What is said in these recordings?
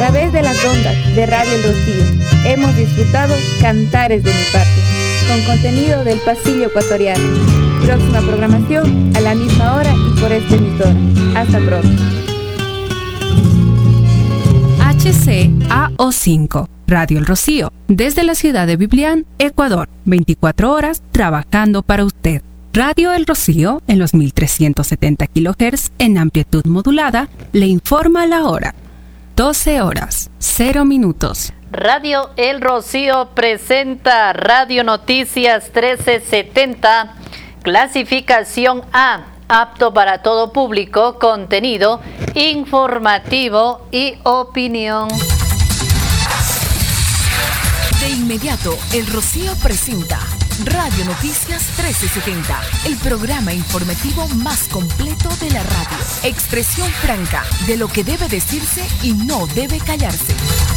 través de las ondas de Radio El Rocío hemos disfrutado Cantares de mi Patria, con contenido del pasillo ecuatoriano. Próxima programación a la misma hora y por esta emisora. Hasta pronto. HCAO5, Radio El Rocío, desde la ciudad de Biblián, Ecuador, 24 horas trabajando para usted. Radio El Rocío, en los 1370 kHz en amplitud modulada, le informa la hora. 12 horas, 0 minutos. Radio El Rocío presenta Radio Noticias 1370, clasificación A, apto para todo público, contenido informativo y opinión. De inmediato, El Rocío presenta Radio Noticias 1370, el programa informativo más completo de la radio. Expresión franca de lo que debe decirse y no debe callarse.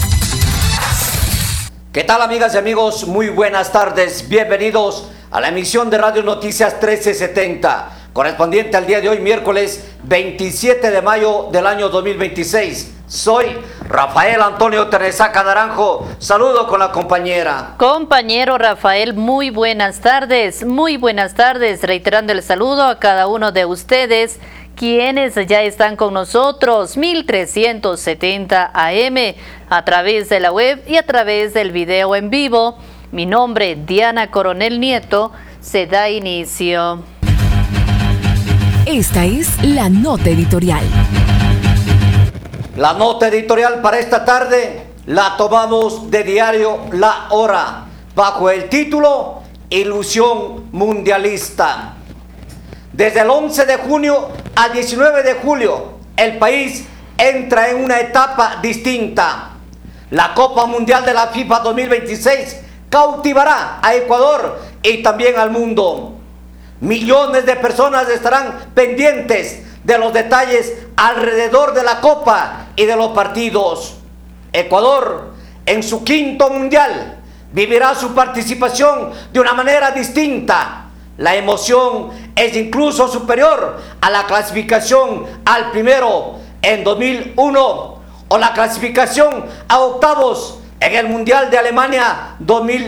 ¿Qué tal, amigas y amigos? Muy buenas tardes. Bienvenidos a la emisión de Radio Noticias 1370, correspondiente al día de hoy, miércoles 27 de mayo del año 2026. Soy Rafael Antonio Terresaca Naranjo. Saludo con la compañera. Compañero Rafael, muy buenas tardes. Muy buenas tardes. Reiterando el saludo a cada uno de ustedes, quienes ya están con nosotros, 1370 AM, a través de la web y a través del video en vivo. Mi nombre, Diana Coronel Nieto, se da inicio. Esta es la nota editorial. La nota editorial para esta tarde la tomamos de diario La Hora, bajo el título Ilusión Mundialista. Desde el 11 de junio al 19 de julio, el país entra en una etapa distinta. La Copa Mundial de la FIFA 2026 cautivará a Ecuador y también al mundo. Millones de personas estarán pendientes de los detalles alrededor de la Copa y de los partidos. Ecuador, en su quinto mundial, vivirá su participación de una manera distinta. La emoción es incluso superior a la clasificación al primero en 2001 o la clasificación a octavos en el Mundial de Alemania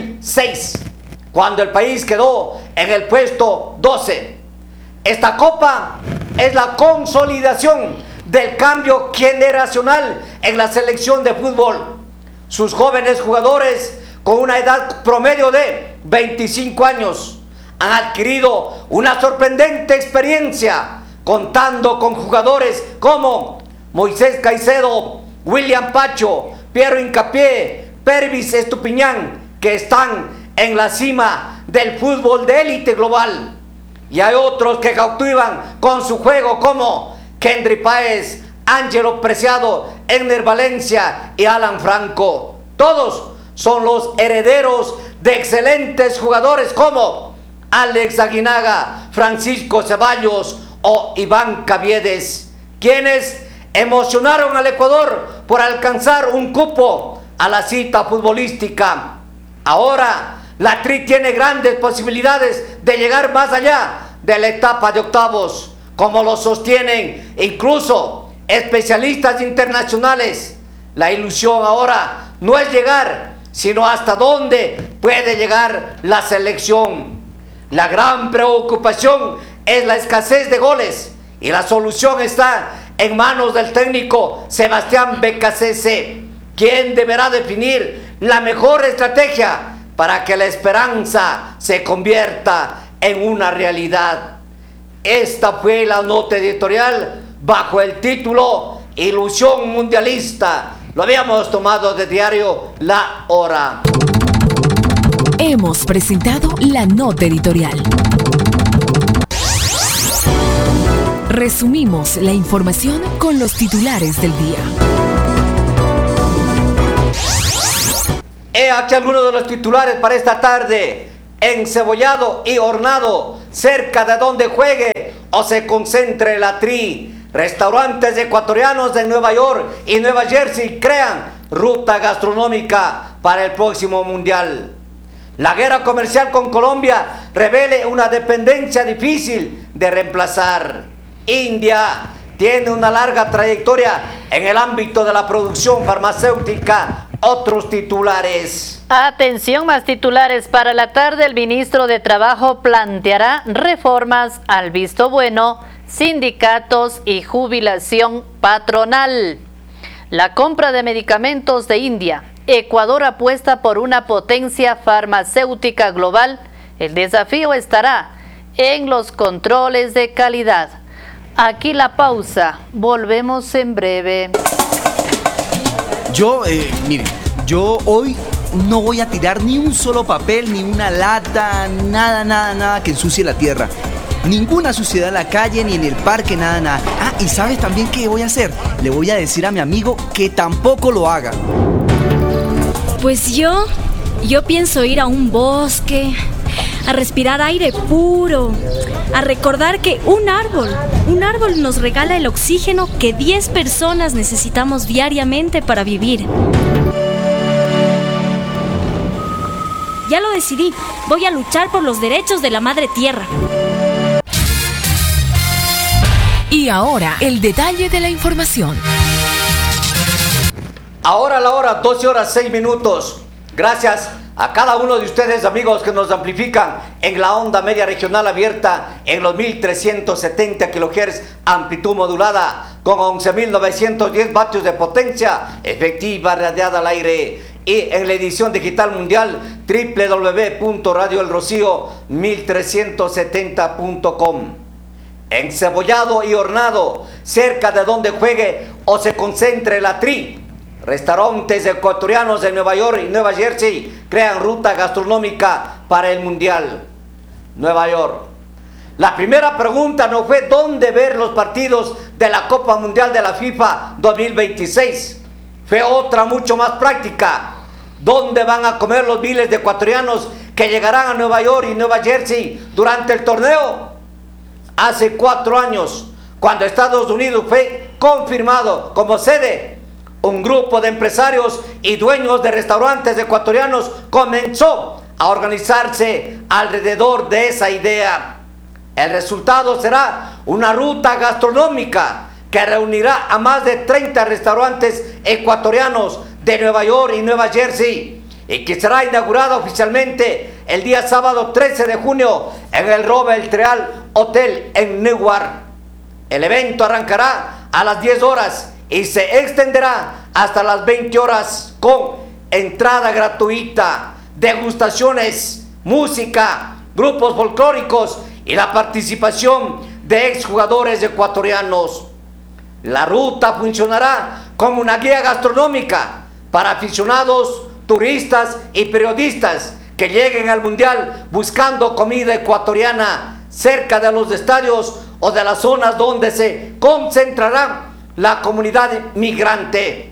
2006, cuando el país quedó en el puesto 12. Esta Copa es la consolidación del cambio generacional en la selección de fútbol. Sus jóvenes jugadores, con una edad promedio de 25 años, han adquirido una sorprendente experiencia, contando con jugadores como Moisés Caicedo, William Pacho, Piero Hincapié, Pervis Estupiñán, que están en la cima del fútbol de élite global. Y hay otros que cautivan con su juego como Kendry Páez, Ángelo Preciado, Enner Valencia y Alan Franco. Todos son los herederos de excelentes jugadores como Alex Aguinaga, Francisco Ceballos o Iván Caviedes, quienes emocionaron al Ecuador por alcanzar un cupo a la cita futbolística. Ahora la Tri tiene grandes posibilidades de llegar más allá de la etapa de octavos, como lo sostienen incluso especialistas internacionales. La ilusión ahora no es llegar, sino hasta dónde puede llegar la selección. La gran preocupación es la escasez de goles y la solución está en manos del técnico Sebastián Becasese, quien deberá definir la mejor estrategia para que la esperanza se convierta en una realidad. Esta fue la nota editorial bajo el título Ilusión Mundialista. Lo habíamos tomado de diario La Hora. Hemos presentado la nota editorial. Resumimos la información con los titulares del día. He aquí algunos de los titulares para esta tarde. Encebollado y Hornado, cerca de donde juegue o se concentre la Tri. Restaurantes ecuatorianos de Nueva York y Nueva Jersey crean ruta gastronómica para el próximo mundial. La guerra comercial con Colombia revela una dependencia difícil de reemplazar. India tiene una larga trayectoria en el ámbito de la producción farmacéutica. Otros titulares. Atención, más titulares para la tarde. El ministro de Trabajo planteará reformas al visto bueno, sindicatos y jubilación patronal. La compra de medicamentos de India. Ecuador apuesta por una potencia farmacéutica global. El desafío estará en los controles de calidad. Aquí la pausa. Volvemos en breve. Miren, yo hoy no voy a tirar ni un solo papel, ni una lata, nada que ensucie la tierra. Ninguna suciedad en la calle, ni en el parque, nada. Ah, y ¿sabes también qué voy a hacer? Le voy a decir a mi amigo que tampoco lo haga. Pues yo pienso ir a un bosque, a respirar aire puro, a recordar que un árbol nos regala el oxígeno que 10 personas necesitamos diariamente para vivir. Ya lo decidí, voy a luchar por los derechos de la madre tierra. Y ahora, el detalle de la información. Ahora la hora, 12:06. Gracias a cada uno de ustedes, amigos, que nos amplifican en la onda media regional abierta en los 1370 kHz, amplitud modulada con 11.910 vatios de potencia efectiva radiada al aire, y en la edición digital mundial www.radioelrocío1370.com. Encebollado y Hornado, cerca de donde juegue o se concentre la tri. Restaurantes ecuatorianos de Nueva York y Nueva Jersey crean ruta gastronómica para el Mundial. Nueva York. La primera pregunta no fue dónde ver los partidos de la Copa Mundial de la FIFA 2026. Fue otra mucho más práctica. ¿Dónde van a comer los miles de ecuatorianos que llegarán a Nueva York y Nueva Jersey durante el torneo? Hace 4 años, cuando Estados Unidos fue confirmado como sede, un grupo de empresarios y dueños de restaurantes ecuatorianos comenzó a organizarse alrededor de esa idea. El resultado será una ruta gastronómica que reunirá a más de 30 restaurantes ecuatorianos de Nueva York y Nueva Jersey, y que será inaugurada oficialmente el día sábado 13 de junio en el Royal Trial Hotel en Newark. El evento arrancará a las 10 horas y se extenderá hasta las 20 horas con entrada gratuita, degustaciones, música, grupos folclóricos y la participación de exjugadores ecuatorianos. La ruta funcionará como una guía gastronómica para aficionados, turistas y periodistas que lleguen al Mundial buscando comida ecuatoriana cerca de los estadios o de las zonas donde se concentrará la comunidad migrante.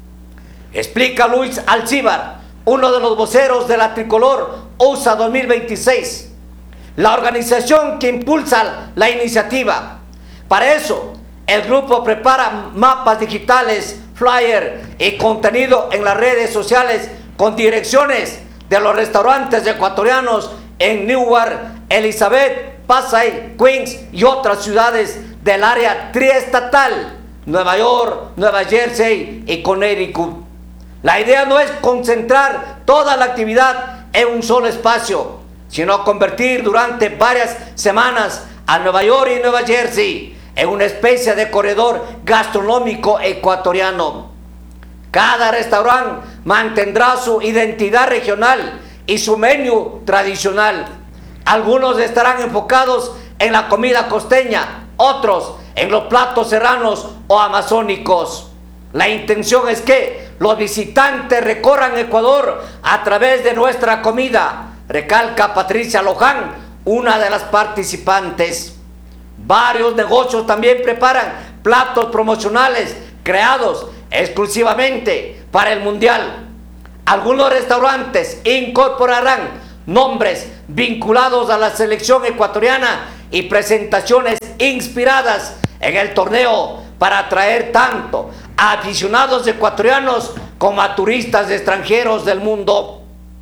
Explica Luis Alcíbar, uno de los voceros de la tricolor USA 2026, la organización que impulsa la iniciativa. Para eso, el grupo prepara mapas digitales, flyer y contenido en las redes sociales con direcciones de los restaurantes ecuatorianos en Newark, Elizabeth, Pasay, Queens y otras ciudades del área triestatal, Nueva York, Nueva Jersey y Connecticut. La idea no es concentrar toda la actividad en un solo espacio, sino convertir durante varias semanas a Nueva York y Nueva Jersey en una especie de corredor gastronómico ecuatoriano. Cada restaurante mantendrá su identidad regional y su menú tradicional. Algunos estarán enfocados en la comida costeña, otros en los platos serranos o amazónicos. La intención es que los visitantes recorran Ecuador a través de nuestra comida, recalca Patricia Loján, una de las participantes. Varios negocios también preparan platos promocionales creados exclusivamente para el Mundial. Algunos restaurantes incorporarán nombres vinculados a la selección ecuatoriana y presentaciones inspiradas en el torneo para atraer tanto a aficionados ecuatorianos como a turistas extranjeros del mundo.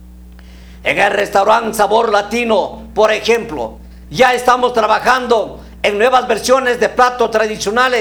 En el restaurante Sabor Latino, por ejemplo, ya estamos trabajando en nuevas versiones de platos tradicionales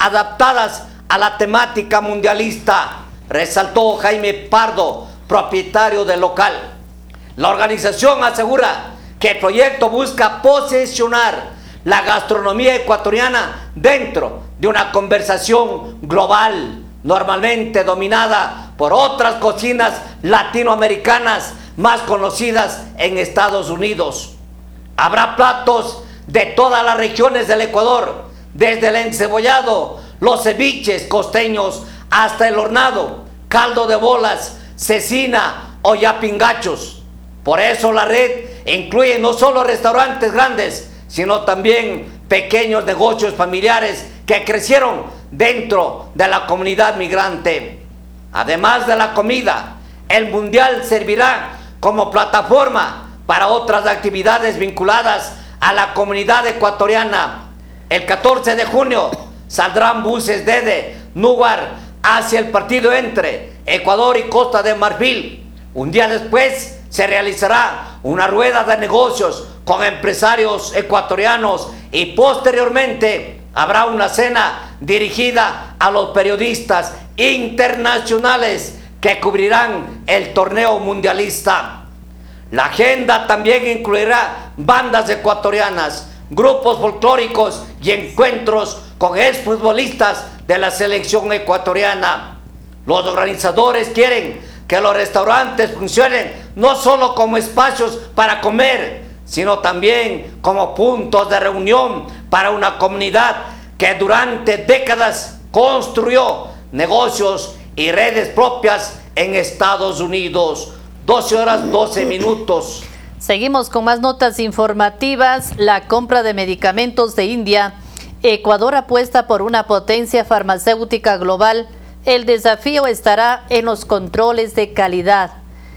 adaptadas a la temática mundialista, resaltó Jaime Pardo, propietario del local. La organización asegura que el proyecto busca posicionar la gastronomía ecuatoriana dentro de una conversación global, normalmente dominada por otras cocinas latinoamericanas más conocidas en Estados Unidos. Habrá platos de todas las regiones del Ecuador, desde el encebollado, los ceviches costeños, hasta el hornado, caldo de bolas, cecina o yapingachos. Por eso la red incluye no solo restaurantes grandes, sino también pequeños negocios familiares que crecieron dentro de la comunidad migrante. Además de la comida, el Mundial servirá como plataforma para otras actividades vinculadas a la comunidad ecuatoriana. El 14 de junio saldrán buses desde Nubar hacia el partido entre Ecuador y Costa de Marfil. Un día después se realizará una rueda de negocios con empresarios ecuatorianos y posteriormente habrá una cena dirigida a los periodistas internacionales que cubrirán el torneo mundialista. La agenda también incluirá bandas ecuatorianas, grupos folclóricos y encuentros con exfutbolistas de la selección ecuatoriana. Los organizadores quieren que los restaurantes funcionen no solo como espacios para comer, sino también como puntos de reunión para una comunidad que durante décadas construyó negocios y redes propias en Estados Unidos. 12 horas 12 minutos. Seguimos con más notas informativas. La compra de medicamentos de India. Ecuador apuesta por una potencia farmacéutica global. El desafío estará en los controles de calidad.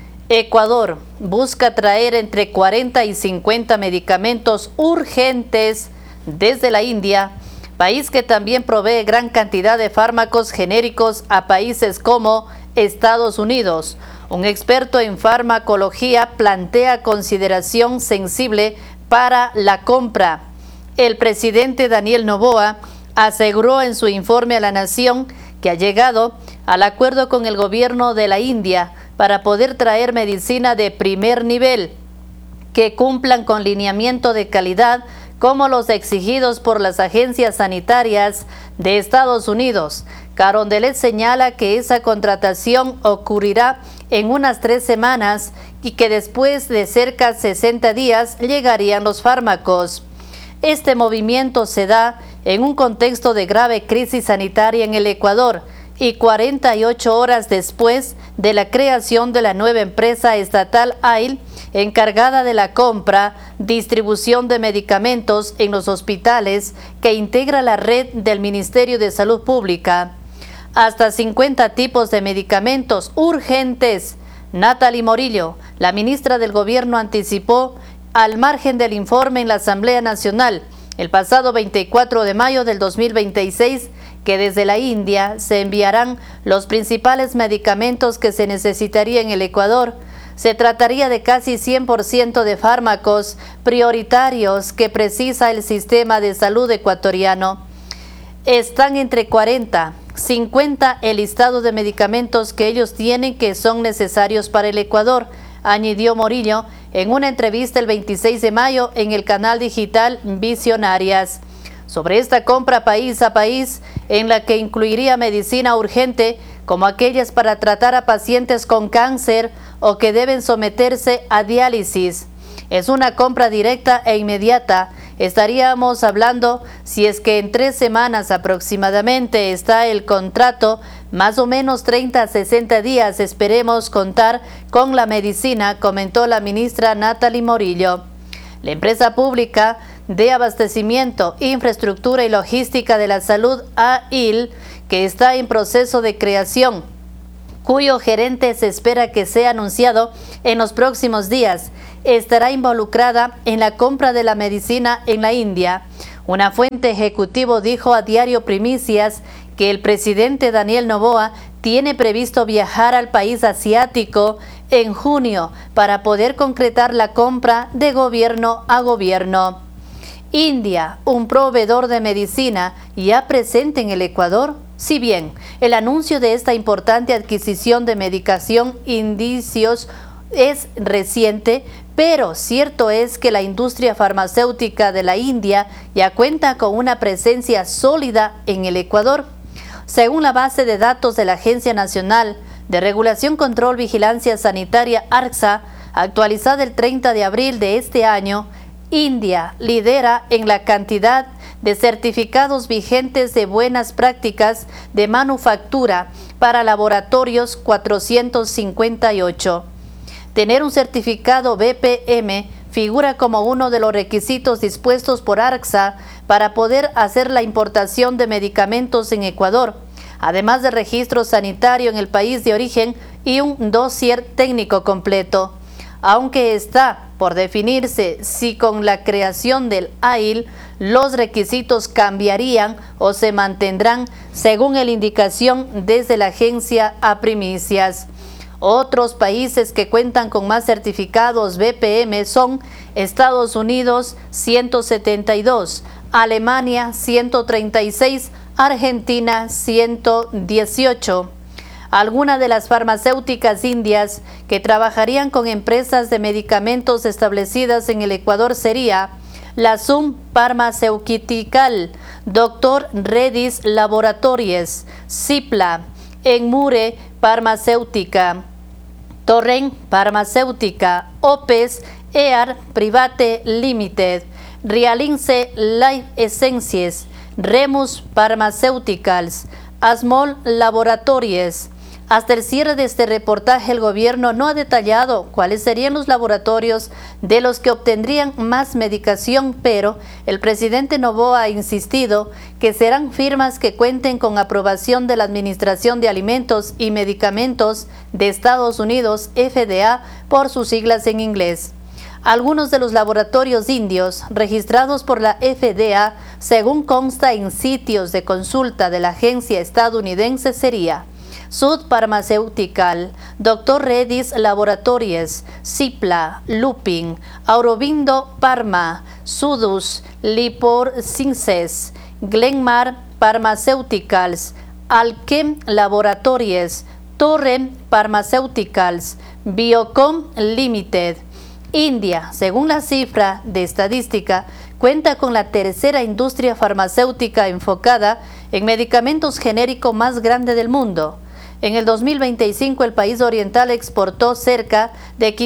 Ecuador busca traer entre 40 y 50 medicamentos urgentes desde la India, país que también provee gran cantidad de fármacos genéricos a países como Estados Unidos. Un experto en farmacología plantea consideración sensible para la compra. El presidente Daniel Noboa aseguró en su informe a la Nación que ha llegado al acuerdo con el gobierno de la India para poder traer medicina de primer nivel, que cumplan con lineamiento de calidad como los exigidos por las agencias sanitarias de Estados Unidos. Carondelet señala que esa contratación ocurrirá en unas 3 semanas y que después de cerca de 60 días llegarían los fármacos. Este movimiento se da en un contexto de grave crisis sanitaria en el Ecuador y 48 horas después de la creación de la nueva empresa estatal AIL, encargada de la compra, distribución de medicamentos en los hospitales que integra la red del Ministerio de Salud Pública. Hasta 50 tipos de medicamentos urgentes. Natalie Morillo, la ministra del Gobierno, anticipó, al margen del informe en la Asamblea Nacional, el pasado 24 de mayo del 2026, que desde la India se enviarán los principales medicamentos que se necesitarían en el Ecuador. Se trataría de casi 100% de fármacos prioritarios que precisa el sistema de salud ecuatoriano. Están entre 40, 50 el listado de medicamentos que ellos tienen que son necesarios para el Ecuador, añadió Morillo en una entrevista el 26 de mayo en el canal digital Visionarias. Sobre esta compra país a país, en la que incluiría medicina urgente, como aquellas para tratar a pacientes con cáncer o que deben someterse a diálisis. Es una compra directa e inmediata. Estaríamos hablando, si es que en 3 semanas aproximadamente está el contrato, más o menos 30 a 60 días esperemos contar con la medicina, comentó la ministra Natalie Morillo. La empresa pública de abastecimiento, infraestructura y logística de la salud, AIL, que está en proceso de creación, cuyo gerente se espera que sea anunciado en los próximos días, estará involucrada en la compra de la medicina en la India. Una fuente ejecutivo dijo a Diario Primicias que el presidente Daniel Noboa tiene previsto viajar al país asiático en junio para poder concretar la compra de gobierno a gobierno. India, un proveedor de medicina ya presente en el Ecuador. Si bien el anuncio de esta importante adquisición de medicación indicios es reciente, pero cierto es que la industria farmacéutica de la India ya cuenta con una presencia sólida en el Ecuador. Según la base de datos de la Agencia Nacional de Regulación, Control, Vigilancia Sanitaria, ARCSA, actualizada el 30 de abril de este año, India lidera en la cantidad de certificados vigentes de buenas prácticas de manufactura para laboratorios, 458. Tener un certificado BPM figura como uno de los requisitos dispuestos por ARCSA para poder hacer la importación de medicamentos en Ecuador, además de registro sanitario en el país de origen y un dossier técnico completo. Aunque está por definirse si con la creación del AIL los requisitos cambiarían o se mantendrán según la indicación desde la agencia a primicias. Otros países que cuentan con más certificados BPM son Estados Unidos 172, Alemania 136, Argentina 118. Algunas de las farmacéuticas indias que trabajarían con empresas de medicamentos establecidas en el Ecuador sería la Sun Pharmaceutical, Dr. Reddy's Laboratories, Cipla, Enmure Farmacéutica, Torrent Farmacéutica, Opes Ear Private Limited, Realince Life Essences, Remus Pharmaceuticals, Asmol Laboratories. Hasta el cierre de este reportaje, el gobierno no ha detallado cuáles serían los laboratorios de los que obtendrían más medicación, pero el presidente Noboa ha insistido que serán firmas que cuenten con aprobación de la Administración de Alimentos y Medicamentos de Estados Unidos, FDA, por sus siglas en inglés. Algunos de los laboratorios indios registrados por la FDA, según consta en sitios de consulta de la agencia estadounidense, sería Sud Pharmaceutical, Dr. Reddy's Laboratories, Cipla, Lupin, Aurobindo Pharma, Sudus, Lipor Sciences, Glenmark Pharmaceuticals, Alchem Laboratories, Torrent Pharmaceuticals, Biocom Limited. India, según la cifra de estadística, cuenta con la tercera industria farmacéutica enfocada en medicamentos genéricos más grande del mundo. En el 2025, el país oriental exportó cerca de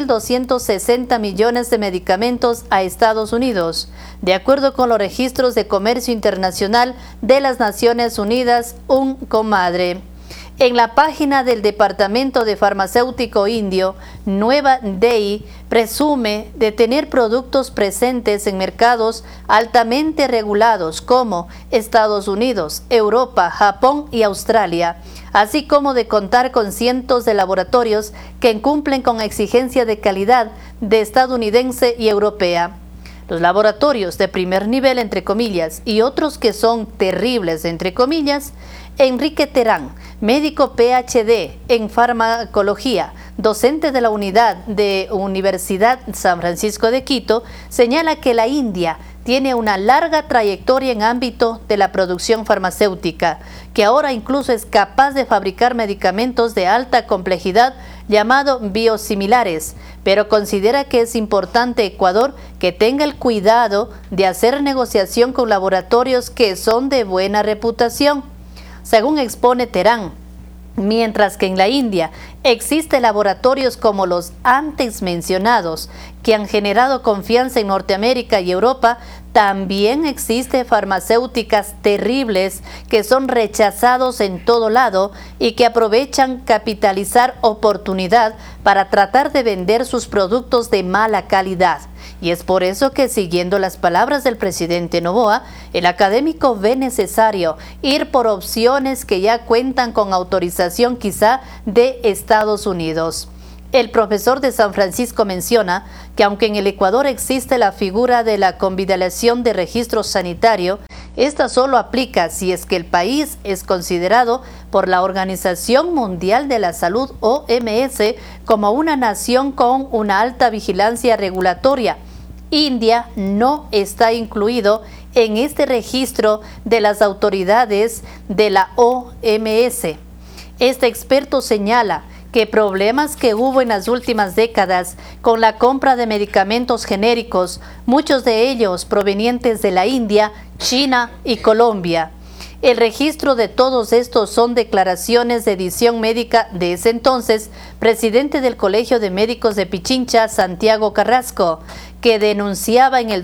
15.260 millones de medicamentos a Estados Unidos, de acuerdo con los registros de comercio internacional de las Naciones Unidas, UNCOMADRE. En la página del Departamento de Farmacéutico Indio, Nueva Delhi presume de tener productos presentes en mercados altamente regulados como Estados Unidos, Europa, Japón y Australia, así como de contar con cientos de laboratorios que cumplen con exigencia de calidad de estadounidense y europea. Los laboratorios de primer nivel, entre comillas, y otros que son terribles, entre comillas, Enrique Terán, médico PhD en farmacología, docente de la unidad de Universidad San Francisco de Quito, señala que la India tiene una larga trayectoria en ámbito de la producción farmacéutica, que ahora incluso es capaz de fabricar medicamentos de alta complejidad llamados biosimilares, pero considera que es importante Ecuador que tenga el cuidado de hacer negociación con laboratorios que son de buena reputación. Según expone Terán, mientras que en la India existen laboratorios como los antes mencionados que han generado confianza en Norteamérica y Europa, también existen farmacéuticas terribles que son rechazados en todo lado y que aprovechan capitalizar oportunidad para tratar de vender sus productos de mala calidad. Y es por eso que, siguiendo las palabras del presidente Noboa, el académico ve necesario ir por opciones que ya cuentan con autorización quizá de Estados Unidos. El profesor de San Francisco menciona que aunque en el Ecuador existe la figura de la convalidación de registro sanitario, esta solo aplica si es que el país es considerado por la Organización Mundial de la Salud, OMS, como una nación con una alta vigilancia regulatoria, India no está incluido en este registro de las autoridades de la OMS. Este experto señala que problemas que hubo en las últimas décadas con la compra de medicamentos genéricos, muchos de ellos provenientes de la India, China y Colombia. El registro de todos estos son declaraciones de edición médica de ese entonces presidente del Colegio de Médicos de Pichincha, Santiago Carrasco, que denunciaba en el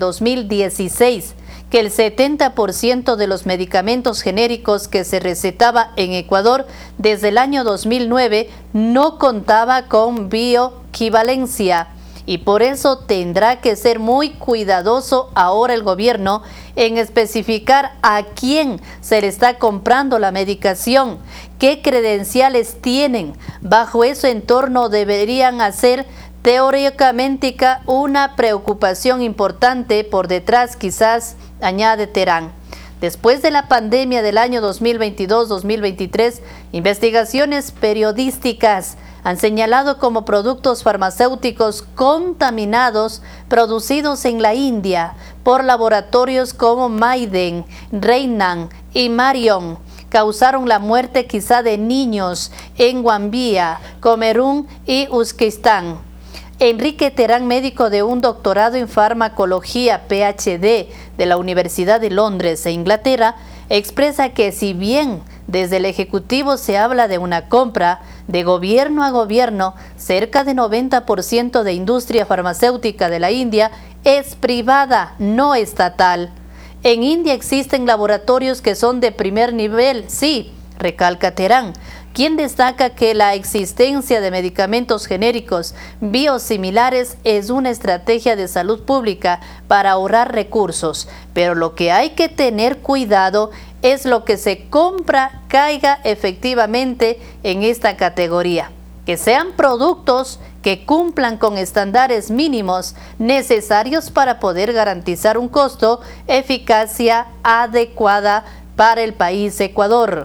2016 que el 70% de los medicamentos genéricos que se recetaba en Ecuador desde el año 2009 no contaba con bioequivalencia. Y por eso tendrá que ser muy cuidadoso ahora el gobierno en especificar a quién se le está comprando la medicación, qué credenciales tienen. Bajo ese entorno deberían hacer teóricamente una preocupación importante por detrás, quizás, añade Terán. Después de la pandemia del año 2022-2023, investigaciones periodísticas han señalado como productos farmacéuticos contaminados producidos en la India por laboratorios como Maiden, Reinan y Marion causaron la muerte quizá de niños en Gambia, Camerún y Uzbekistán. Enrique Terán, médico de un doctorado en farmacología PhD de la Universidad de Londres e Inglaterra, expresa que si bien desde el Ejecutivo se habla de una compra de gobierno a gobierno, cerca de 90% de industria farmacéutica de la India es privada, no estatal. En India existen laboratorios que son de primer nivel, sí, recalca Terán, quien destaca que la existencia de medicamentos genéricos biosimilares es una estrategia de salud pública para ahorrar recursos, pero lo que hay que tener cuidado es lo que se compra caiga efectivamente en esta categoría, que sean productos que cumplan con estándares mínimos necesarios para poder garantizar un costo, eficacia adecuada para el país Ecuador.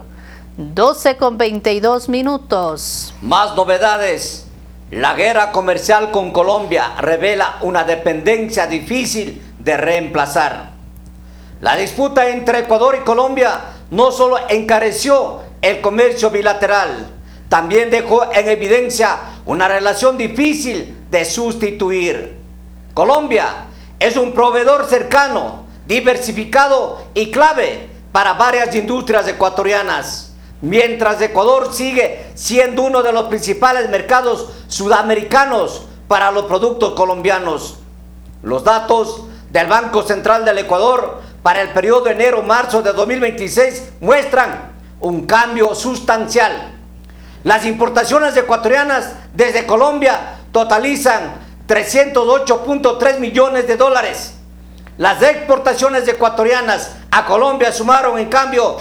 12:22. Más novedades. La guerra comercial con Colombia revela una dependencia difícil de reemplazar. La disputa entre Ecuador y Colombia no solo encareció el comercio bilateral, también dejó en evidencia una relación difícil de sustituir. Colombia es un proveedor cercano, diversificado y clave para varias industrias ecuatorianas, mientras Ecuador sigue siendo uno de los principales mercados sudamericanos para los productos colombianos. Los datos del Banco Central del Ecuador para el periodo enero-marzo de 2026 muestran un cambio sustancial. Las importaciones ecuatorianas desde Colombia totalizan 308.3 millones de dólares. Las exportaciones ecuatorianas a Colombia sumaron en cambio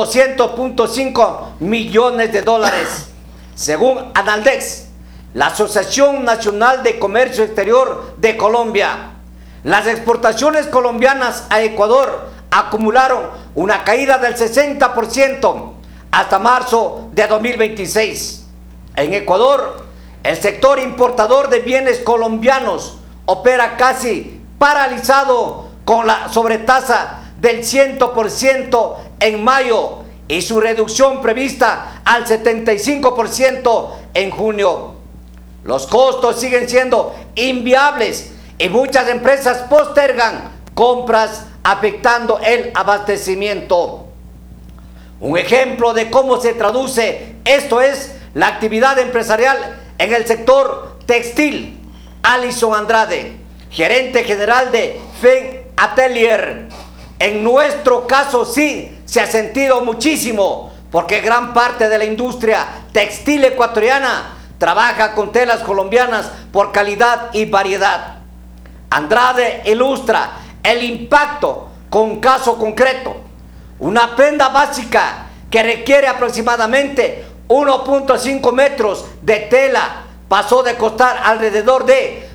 200.5 millones de dólares. Según Analdex, la Asociación Nacional de Comercio Exterior de Colombia, las exportaciones colombianas a Ecuador acumularon una caída del 60% hasta marzo de 2026. En Ecuador, el sector importador de bienes colombianos opera casi paralizado con la sobretasa del 100% en mayo y su reducción prevista al 75% en junio. Los costos siguen siendo inviables y muchas empresas postergan compras, afectando el abastecimiento. Un ejemplo de cómo se traduce esto es la actividad empresarial en el sector textil. Alison Andrade, gerente general de FEN Atelier. En nuestro caso sí se ha sentido muchísimo, porque gran parte de la industria textil ecuatoriana trabaja con telas colombianas por calidad y variedad. Andrade ilustra el impacto con un caso concreto. Una prenda básica que requiere aproximadamente 1.5 metros de tela pasó de costar alrededor de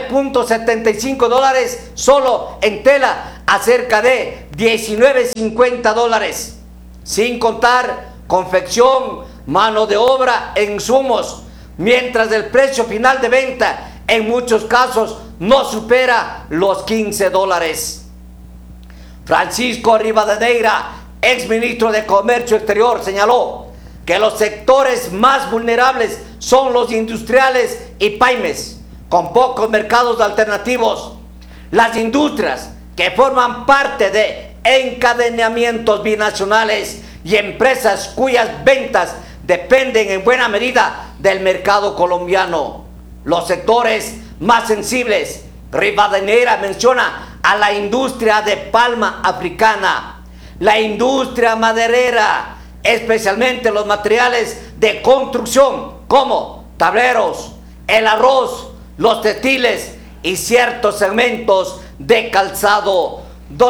$9.75 solo en tela a cerca de $19.50, sin contar confección, mano de obra e insumos, mientras el precio final de venta en muchos casos no supera los $15. Francisco Rivadeneira, exministro de Comercio Exterior, señaló que los sectores más vulnerables son los industriales y pymes, con pocos mercados alternativos. Las industrias que forman parte de encadenamientos binacionales y empresas cuyas ventas dependen en buena medida del mercado colombiano. Los sectores más sensibles, Rivadeneira menciona a la industria de palma africana, la industria maderera, especialmente los materiales de construcción como tableros, el arroz, los textiles y ciertos segmentos de calzado.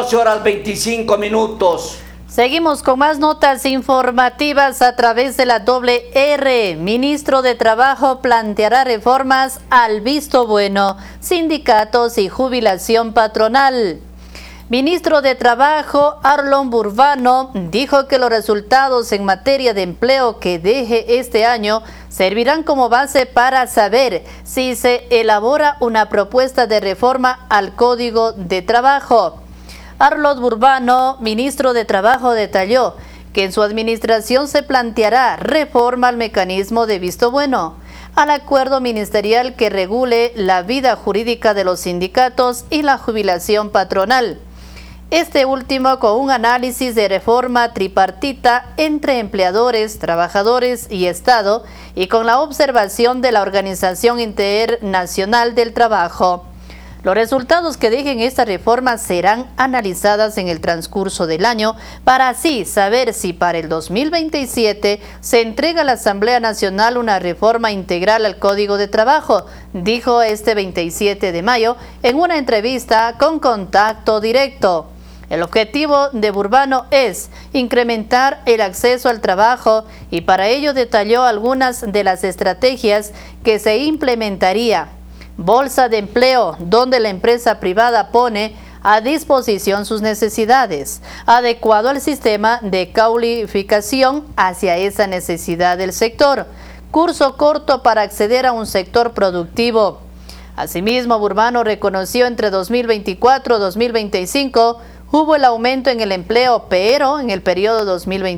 12:25. Seguimos con más notas informativas a través de la WR. Ministro de Trabajo planteará reformas al visto bueno, sindicatos y jubilación patronal. Ministro de Trabajo, Arlon Burbano, dijo que los resultados en materia de empleo que deje este año servirán como base para saber si se elabora una propuesta de reforma al Código de Trabajo. Arlon Burbano, ministro de Trabajo, detalló que en su administración se planteará reforma al mecanismo de visto bueno, al acuerdo ministerial que regule la vida jurídica de los sindicatos y la jubilación patronal. Este último con un análisis de reforma tripartita entre empleadores, trabajadores y Estado y con la observación de la Organización Internacional del Trabajo. Los resultados que dejen esta reforma serán analizadas en el transcurso del año para así saber si para el 2027 se entrega a la Asamblea Nacional una reforma integral al Código de Trabajo, dijo este 27 de mayo en una entrevista con Contacto Directo. El objetivo de Burbano es incrementar el acceso al trabajo y para ello detalló algunas de las estrategias que se implementaría. Bolsa de empleo, donde la empresa privada pone a disposición sus necesidades, adecuado al sistema de calificación hacia esa necesidad del sector. Curso corto para acceder a un sector productivo. Asimismo, Burbano reconoció entre 2024 y 2025 hubo el aumento en el empleo, pero en el periodo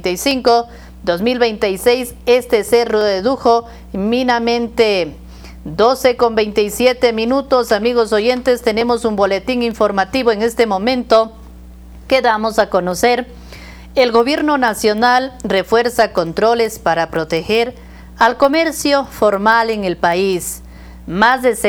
2025-2026 este se redujo mínimamente. 12:27, amigos oyentes, tenemos un boletín informativo en este momento que damos a conocer. El Gobierno Nacional refuerza controles para proteger al comercio formal en el país. Más de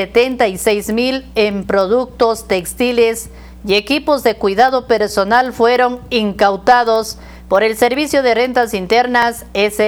76,000 en productos textiles y equipos de cuidado personal fueron incautados por el Servicio de Rentas Internas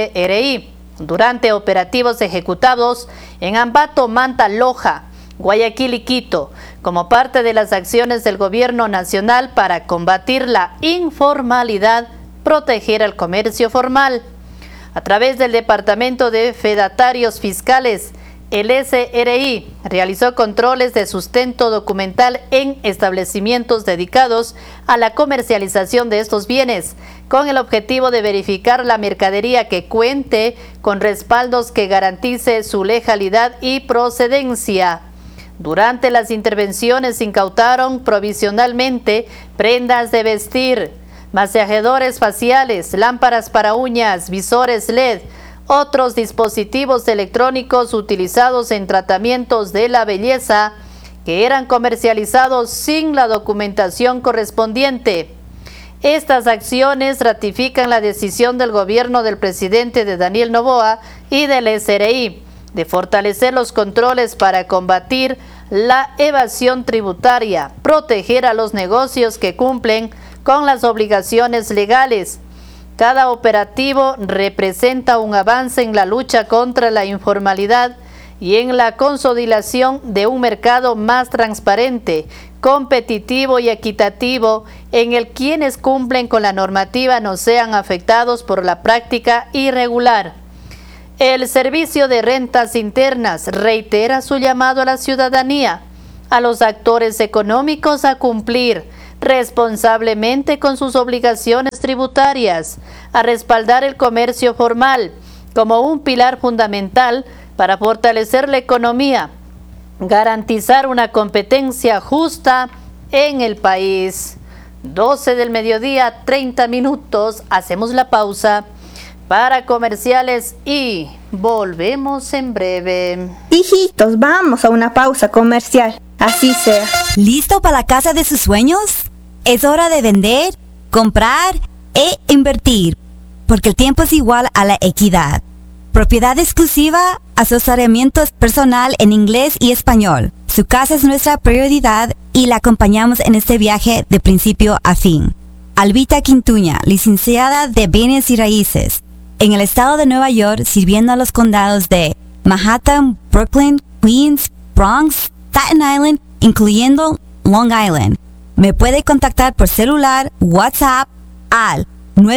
SRI durante operativos ejecutados en Ambato, Manta, Loja, Guayaquil y Quito, como parte de las acciones del Gobierno Nacional para combatir la informalidad, proteger al comercio formal. A través del Departamento de Fedatarios Fiscales, el SRI realizó controles de sustento documental en establecimientos dedicados a la comercialización de estos bienes, con el objetivo de verificar la mercadería que cuente con respaldos que garantice su legalidad y procedencia. Durante las intervenciones se incautaron provisionalmente prendas de vestir, masajeadores faciales, lámparas para uñas, visores LED, otros dispositivos electrónicos utilizados en tratamientos de la belleza que eran comercializados sin la documentación correspondiente. Estas acciones ratifican la decisión del gobierno del presidente de Daniel Noboa y del SRI de fortalecer los controles para combatir la evasión tributaria, proteger a los negocios que cumplen con las obligaciones legales. Cada operativo representa un avance en la lucha contra la informalidad y en la consolidación de un mercado más transparente, competitivo y equitativo, en el quienes cumplen con la normativa no sean afectados por la práctica irregular. El Servicio de Rentas Internas reitera su llamado a la ciudadanía, a los actores económicos a cumplir responsablemente con sus obligaciones tributarias, a respaldar el comercio formal como un pilar fundamental para fortalecer la economía, garantizar una competencia justa en el país. 12 del mediodía, 30 minutos. Hacemos la pausa para comerciales y volvemos en breve. Hijitos, vamos a una pausa comercial. Así sea. ¿Listo para la casa de sus sueños? Es hora de vender, comprar e invertir, porque el tiempo es igual a la equidad. Propiedad exclusiva, asesoramiento personal en inglés y español. Su casa es nuestra prioridad y la acompañamos en este viaje de principio a fin. Albita Quintuña, licenciada de Bienes y Raíces, en el estado de Nueva York, sirviendo a los condados de Manhattan, Brooklyn, Queens, Bronx, Staten Island, incluyendo Long Island. Me puede contactar por celular, WhatsApp al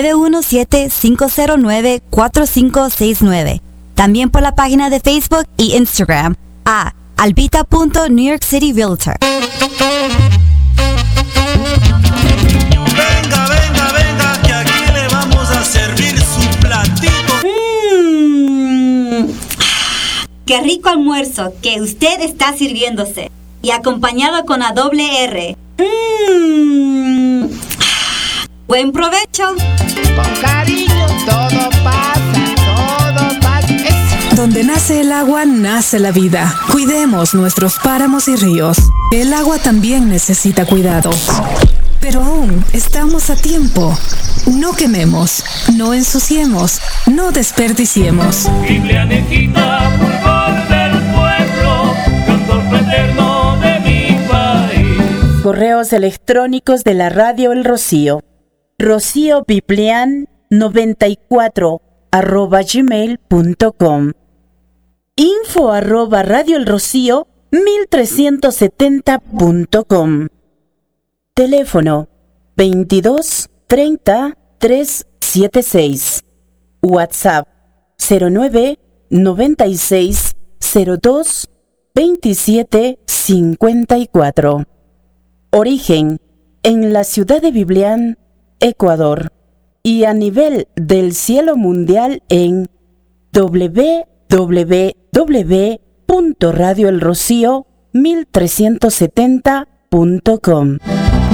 917-509-4569. También por la página de Facebook y Instagram a albita.newyorkcityrealtor. Venga, venga, venga, que aquí le vamos a servir su platito. ¡Qué rico almuerzo que usted está sirviéndose! Y acompañado con la doble R. ¡Buen provecho! Con cariño todo pasa, todo pasa. Donde nace el agua, nace la vida. Cuidemos nuestros páramos y ríos. El agua también necesita cuidado. Pero aún estamos a tiempo. No quememos, no ensuciemos, no desperdiciemos. Biblianejita, fulgor del pueblo, cantor fraterno de mi país. Correos electrónicos de la Radio El Rocío. rociobiblian94@gmail.com. info@radioelrocío1370.com. Teléfono 22 30 376. WhatsApp 09 96 02 27 54. Origen en la ciudad de Biblián, Ecuador, y a nivel del cielo mundial en www.radioelrocío1370.com.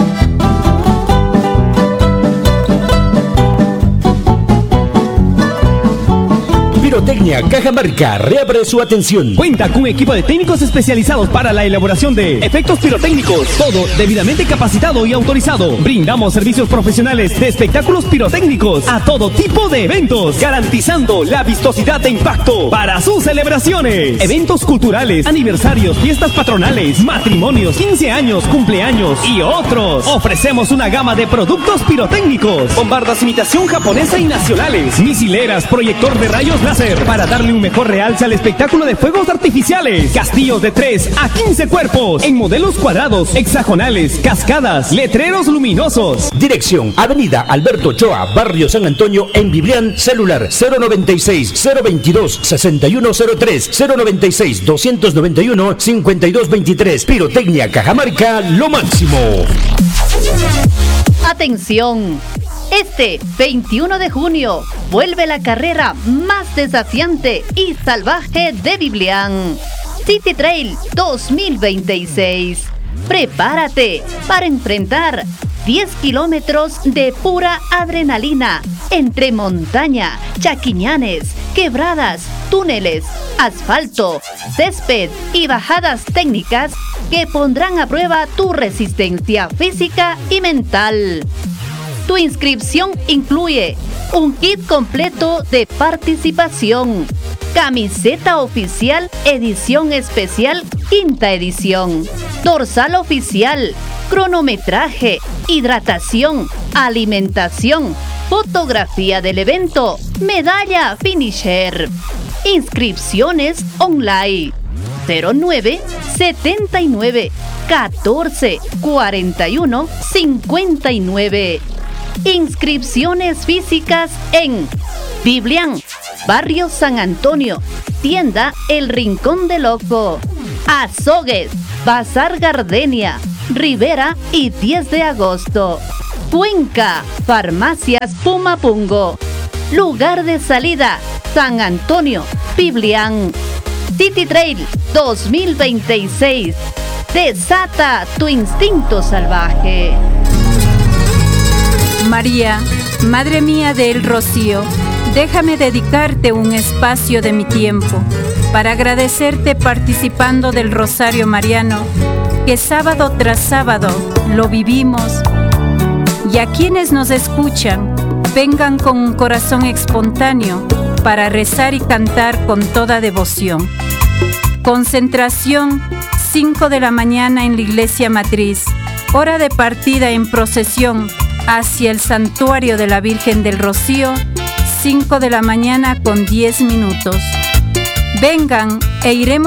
Pirotecnia Cajamarca reabre su atención. Cuenta con un equipo de técnicos especializados para la elaboración de efectos pirotécnicos. Todo debidamente capacitado y autorizado. Brindamos servicios profesionales de espectáculos pirotécnicos a todo tipo de eventos, garantizando la vistosidad de impacto para sus celebraciones. Eventos culturales, aniversarios, fiestas patronales, matrimonios, 15 años, cumpleaños y otros. Ofrecemos una gama de productos pirotécnicos, bombardas imitación japonesa y nacionales, misileras, proyector de rayos láser para darle un mejor realce al espectáculo de fuegos artificiales, castillos de 3 a 15 cuerpos en modelos cuadrados, hexagonales, cascadas, letreros luminosos. Dirección: Avenida Alberto Ochoa, Barrio San Antonio, en Biblián. Celular 096-022-6103, 096-291-5223. Pirotecnia Cajamarca, lo máximo. Atención. Este 21 de junio vuelve la carrera más desafiante y salvaje de Biblián, City Trail 2026. Prepárate para enfrentar 10 kilómetros de pura adrenalina entre montaña, chaquiñanes, quebradas, túneles, asfalto, césped y bajadas técnicas que pondrán a prueba tu resistencia física y mental. Tu inscripción incluye un kit completo de participación, camiseta oficial edición especial 5ª edición, dorsal oficial, cronometraje, hidratación, alimentación, fotografía del evento, medalla finisher. Inscripciones online 09 79 14 41 59. Inscripciones físicas en Biblián, Barrio San Antonio, Tienda El Rincón del Ojo, Azogues, Bazar Gardenia, Rivera y 10 de agosto. Cuenca, Farmacias Pumapungo. Lugar de salida, San Antonio, Biblián. City Trail 2026. Desata tu instinto salvaje. María, Madre mía del Rocío, déjame dedicarte un espacio de mi tiempo para agradecerte participando del Rosario Mariano, que sábado tras sábado lo vivimos, y a quienes nos escuchan, vengan con un corazón espontáneo para rezar y cantar con toda devoción. Concentración, 5 de la mañana en la iglesia matriz, hora de partida en procesión hacia el santuario de la Virgen del Rocío, 5 de la mañana con 10 minutos. Vengan e iremos